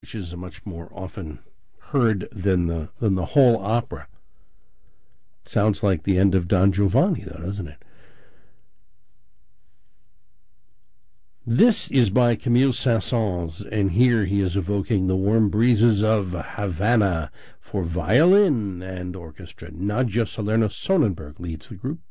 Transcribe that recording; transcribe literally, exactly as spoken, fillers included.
which is much more often heard than the than the whole opera. It sounds like the end of Don Giovanni, though, doesn't it? This is by Camille Saint-Saëns, and here he is evoking the warm breezes of Havana for violin and orchestra. Nadja Salerno-Sonnenberg leads the group.